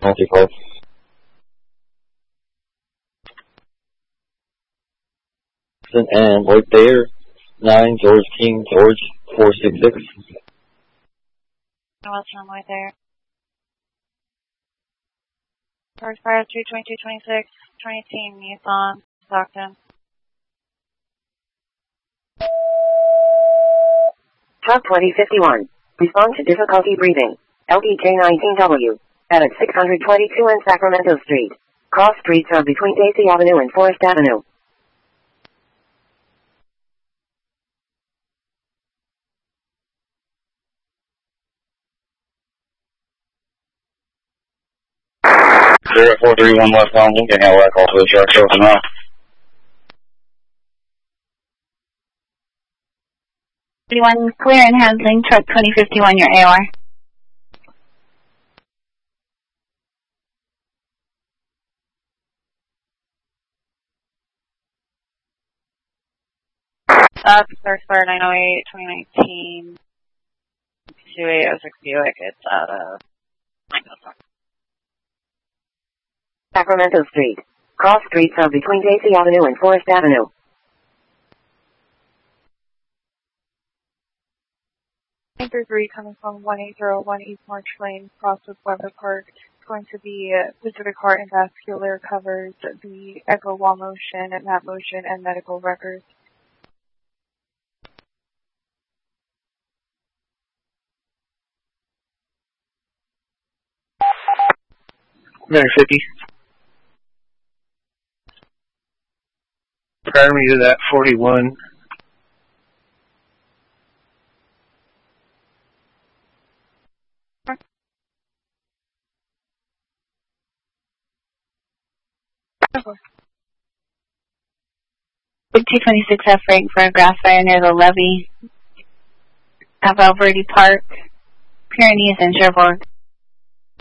County Park. And Lloyd Thayer, 9 George King George 466. What's on Lloyd Thayer? George Fire 22226, 20 Nissan, Stockton. Top 2051. Respond to difficulty breathing. LDJ19W. At 622 and Sacramento Street. Cross streets are between Daisy Avenue and Forest Avenue. Zero 431 westbound Lincoln Hill, call for the truck show for now. 31 clear and handling truck 2051, your AOR. First Fire 908, 2019, 2806 Buick, it's out of Sacramento Street. Cross streets are between Daisy Avenue and Forest Avenue. Anchor 3 coming from 1801 East March Lane, cross with Weber Park. It's going to be Pacific Heart and Vascular, covers the echo wall motion, map motion, and medical records. Mary 50. Prior me to that 41. Big 226F rank for a grass fire near the levee at Valverde Park, Pyrenees and Cherbourg.